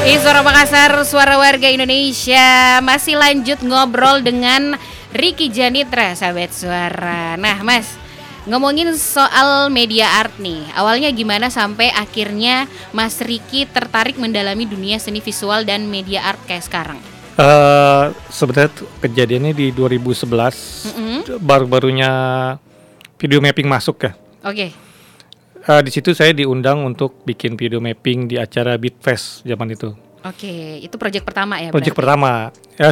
Suara Makassar, suara warga Indonesia. Masih lanjut ngobrol dengan Ricky Janitra, sahabat suara. Nah Mas, ngomongin soal media art nih. Awalnya gimana sampai akhirnya Mas Ricky tertarik mendalami dunia seni visual dan media art kayak sekarang? Sebenarnya kejadiannya di 2011, baru-barunya video mapping masuk ya. Oke. Di situ saya diundang untuk bikin video mapping di acara Beatfest zaman itu. Oke, itu proyek pertama ya? Proyek pertama. Ya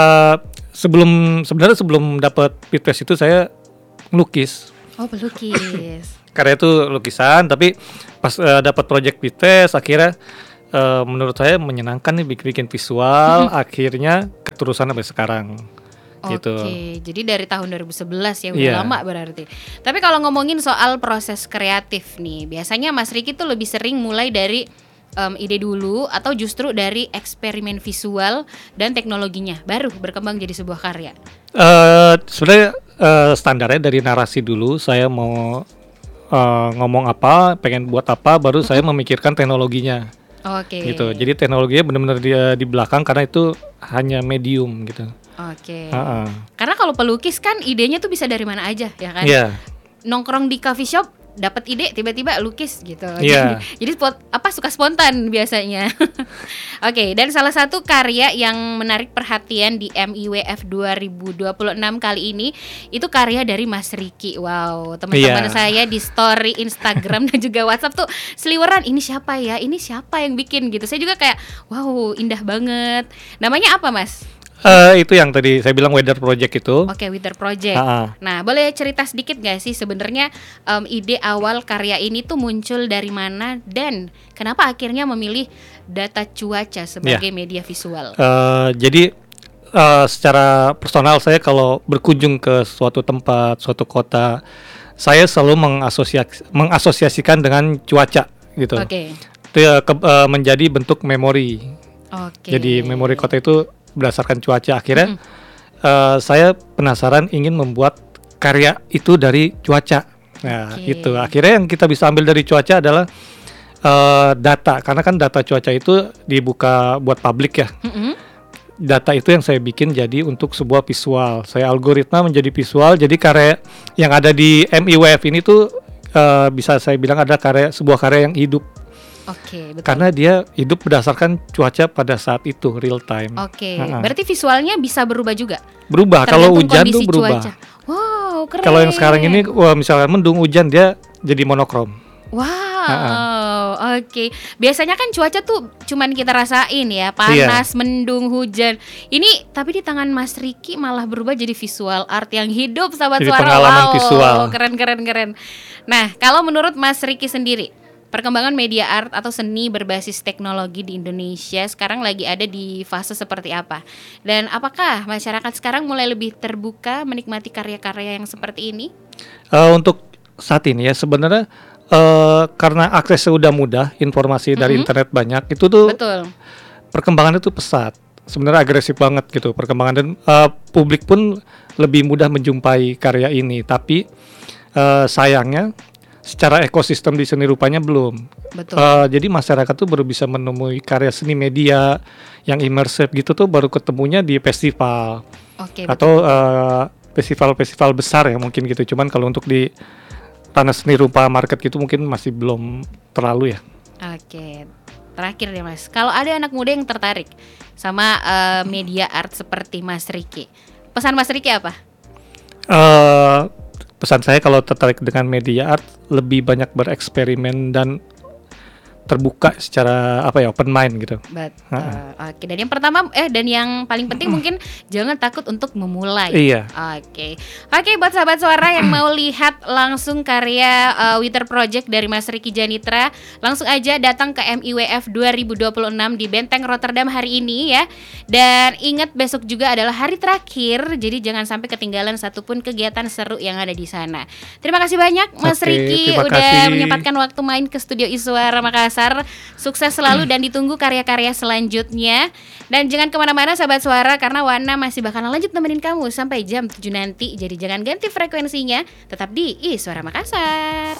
sebelum dapat Beatfest itu saya melukis. Oh, pelukis. Karena itu lukisan, tapi pas dapat proyek Beatfest akhirnya menurut saya menyenangkan nih bikin visual, akhirnya keterusan sampai sekarang. Gitu. Oke, jadi dari tahun 2011 ya, udah lama berarti. Tapi kalau ngomongin soal proses kreatif nih, biasanya Mas Ricky tuh lebih sering mulai dari ide dulu atau justru dari eksperimen visual dan teknologinya baru berkembang jadi sebuah karya? Sebenarnya standarnya dari narasi dulu, saya mau ngomong apa, pengen buat apa, baru saya memikirkan teknologinya. Oke. Gitu. Jadi teknologinya benar-benar di belakang karena itu hanya medium gitu. Oke. Karena kalau pelukis kan idenya tuh bisa dari mana aja ya kan? Iya. Nongkrong di coffee shop dapat ide tiba-tiba lukis gitu. Iya. Jadi suka spontan biasanya. Oke, dan salah satu karya yang menarik perhatian di MIWF 2026 kali ini itu karya dari Mas Ricky. Wow, teman-teman saya di story Instagram dan juga WhatsApp tuh seliweran, ini siapa ya? Ini siapa yang bikin gitu. Saya juga kayak wow, indah banget. Namanya apa, Mas? Itu yang tadi saya bilang Weather Project itu. Oke, Weather Project. Nah, boleh cerita sedikit gak sih sebenarnya ide awal karya ini tuh muncul dari mana dan kenapa akhirnya memilih data cuaca sebagai media visual? Jadi secara personal saya kalau berkunjung ke suatu tempat, suatu kota, saya selalu mengasosiasikan dengan cuaca gitu. Oke. Itu menjadi bentuk memori. Oke. Jadi memori kota itu berdasarkan cuaca. Akhirnya saya penasaran ingin membuat karya itu dari cuaca. Nah, itu akhirnya yang kita bisa ambil dari cuaca adalah data, karena kan data cuaca itu dibuka buat publik ya. Data itu yang saya bikin jadi untuk sebuah visual. Saya algoritma menjadi visual. Jadi karya yang ada di MIWF ini tuh bisa saya bilang ada sebuah karya yang hidup. Oke, betul. Karena dia hidup berdasarkan cuaca pada saat itu, real time. Oke, berarti visualnya bisa berubah juga? Berubah, kalau hujan tuh berubah. Cuaca. Wow, keren. Kalau yang sekarang ini, misalkan mendung, hujan, dia jadi monokrom. Wow, oke. Biasanya kan cuaca tuh cuman kita rasain ya, panas, mendung, hujan. Ini tapi di tangan Mas Ricky malah berubah jadi visual art yang hidup, sahabat jadi suara. Pengalaman visual. Keren. Nah, kalau menurut Mas Ricky sendiri, perkembangan media art atau seni berbasis teknologi di Indonesia sekarang lagi ada di fase seperti apa? Dan apakah masyarakat sekarang mulai lebih terbuka menikmati karya-karya yang seperti ini? Untuk saat ini ya sebenarnya karena aksesnya udah mudah, informasi dari internet banyak, itu tuh perkembangannya tuh pesat. Sebenarnya agresif banget gitu perkembangan, dan publik pun lebih mudah menjumpai karya ini. Tapi sayangnya secara ekosistem di seni rupanya belum. Jadi masyarakat tuh baru bisa menemui karya seni media yang imersif gitu tuh baru ketemunya di festival. Atau festival-festival besar ya mungkin gitu. Cuman kalau untuk di tanah seni rupa market gitu mungkin masih belum terlalu ya. Oke. Terakhir deh Mas, kalau ada anak muda yang tertarik sama media art seperti Mas Ricky, pesan Mas Ricky apa? Pesan saya kalau tertarik dengan media art lebih banyak bereksperimen dan terbuka secara open mind gitu. Betul. Oke, dan yang pertama dan yang paling penting mungkin jangan takut untuk memulai. Iya. Oke, buat sahabat suara yang mau lihat langsung karya Weather Project dari Mas Ricky Janitra, langsung aja datang ke MIWF 2026 di Benteng Rotterdam hari ini ya. Dan ingat besok juga adalah hari terakhir, jadi jangan sampai ketinggalan satupun kegiatan seru yang ada di sana. Terima kasih banyak Mas Ricky udah menyempatkan waktu main ke studio Iswara Makassar. Sukses selalu dan ditunggu karya-karya selanjutnya. Dan jangan kemana-mana sahabat suara, karena Wana masih bakalan lanjut nemenin kamu sampai jam 7 nanti. Jadi jangan ganti frekuensinya, tetap di Iswara Makassar.